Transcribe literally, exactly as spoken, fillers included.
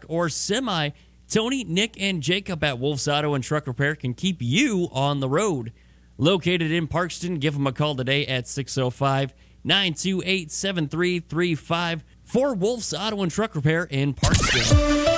truck, or semi, Tony, Nick, and Jacob at Wolf's Auto and Truck Repair can keep you on the road. Located in Parkston, give them a call today at six oh five, nine two eight, seven three three five for Wolf's Auto and Truck Repair in Parkston.